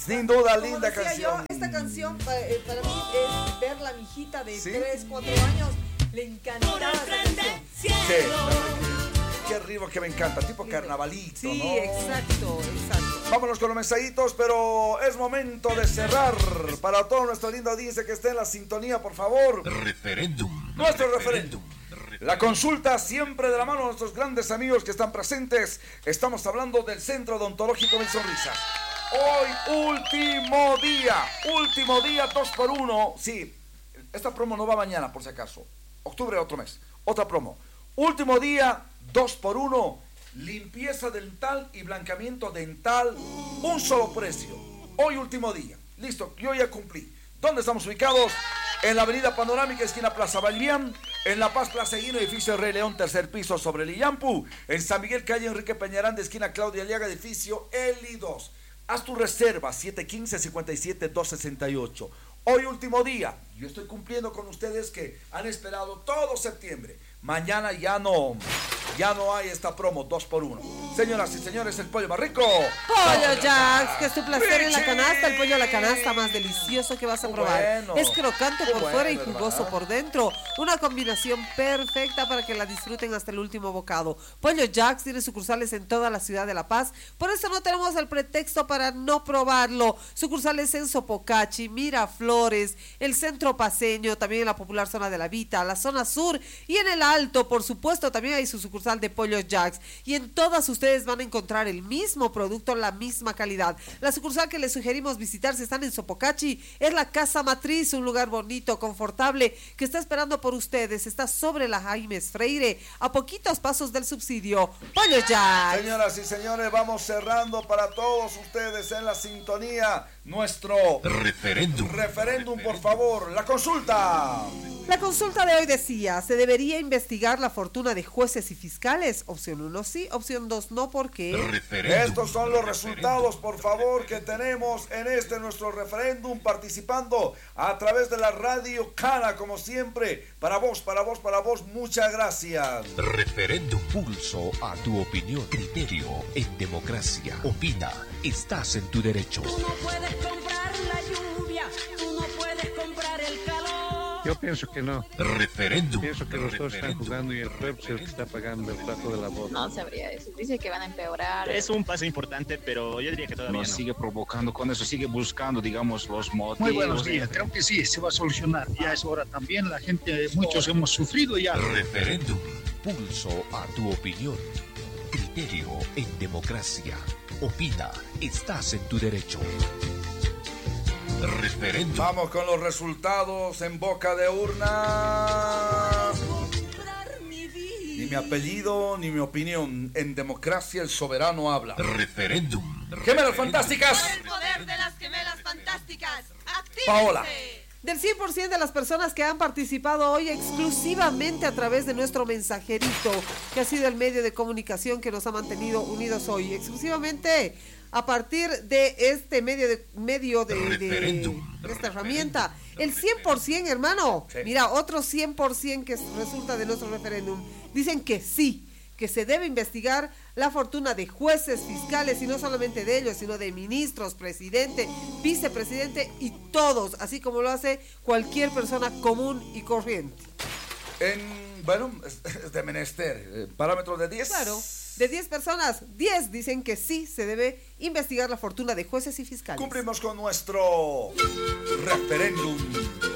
Sin duda, Como linda decía canción. Yo, esta canción para mí es ver la mijita de 3, 4 años. Le encantaba esta canción. Sí, qué ritmo que me encanta, tipo carnavalito, sí, ¿no? exacto. Vámonos con los mensajitos, pero es momento de cerrar. Para toda nuestra linda audiencia que esté en la sintonía, por favor. Nuestro referéndum. La consulta siempre de la mano de nuestros grandes amigos que están presentes. Estamos hablando del Centro Odontológico Mi Sonrisa. Hoy, último día, 2x1. Sí, esta promo no va mañana, por si acaso. Octubre, otro mes. Otra promo. Último día, 2x1. Limpieza dental y blanqueamiento dental. Un solo precio. Hoy, último día. Listo, yo ya cumplí. ¿Dónde estamos ubicados? En la avenida Panorámica, esquina Plaza Valvián. En La Paz, Plaza Guino, edificio Rey León, tercer piso sobre Lillampu. En San Miguel, calle Enrique Peñarán, de esquina Claudia Aliaga, edificio Eli 2. Haz tu reserva, 715-57-268. Hoy último día. Yo estoy cumpliendo con ustedes que han esperado todo septiembre. Mañana ya no hay esta promo 2x1. Señoras y señores, el pollo más rico. Pollo Jax, que es tu placer en la Richie. canasta. El pollo a la canasta más delicioso que vas a probar. Bueno. Es crocante por fuera y jugoso ¿verdad? por dentro. Una combinación perfecta para que la disfruten hasta el último bocado. Pollo Jax tiene sucursales en toda la ciudad de La Paz. Por eso no tenemos el pretexto para no probarlo. Sucursales en Sopocachi, Miraflores, el Centro Paceño, también en la popular zona de La Vita, la zona sur y en el Alto, por supuesto, también hay su sucursal de Pollo Jax. Y en todas ustedes van a encontrar el mismo producto, la misma calidad. La sucursal que les sugerimos visitar si están en Sopocachi es la Casa Matriz, un lugar bonito, confortable, que está esperando por ustedes. Está sobre la Jaimes Freire, a poquitos pasos del subsidio. Pollo Jax. Señoras y señores, vamos cerrando para todos ustedes en la sintonía nuestro referéndum, por favor. La consulta. La consulta de hoy decía, ¿se debería investigar la fortuna de jueces y fiscales? Opción 1 sí, opción 2 no, ¿por qué? Estos son los resultados, por favor, que tenemos en nuestro referéndum, participando a través de la radio Cana, como siempre. Para vos, muchas gracias. Referéndum. Pulso a tu opinión. Criterio en democracia. Opina. Estás en tu derecho. Tú no puedes comprar la lluvia, tú no puedes comprar el calor. Yo pienso que no. Referéndum. Pienso que los dos están jugando y el pueblo es el que está pagando el plato de la boda. No sabría decir. Dice que van a empeorar. Es un paso importante, pero yo diría que todavía nos no. sigue provocando con eso, sigue buscando, digamos, los motivos. Muy buenos días, creo que sí, se va a solucionar. Ya es hora también, la gente, muchos hemos sufrido ya. Referéndum. Pulso a tu opinión. Criterio en democracia. Opina. Estás en tu derecho. Referéndum. Vamos con los resultados en boca de urna. Ni mi apellido, ni mi opinión. En democracia el soberano habla. Referéndum. ¡Gemelas fantásticas! Por el poder de las gemelas fantásticas, ¡actívense! Paola. Del 100% de las personas que han participado hoy exclusivamente a través de nuestro mensajerito, que ha sido el medio de comunicación que nos ha mantenido unidos hoy, exclusivamente a partir de este medio de esta herramienta, el 100%, hermano, Sí. mira, otro 100% que resulta de nuestro referéndum, dicen que sí, que se debe investigar la fortuna de jueces, fiscales, y no solamente de ellos, sino de ministros, presidente, vicepresidente y todos, así como lo hace cualquier persona común y corriente. Bueno, es de menester. ¿Parámetros de 10? Claro, de 10 personas, 10 dicen que sí se debe investigar la fortuna de jueces y fiscales. Cumplimos con nuestro referéndum.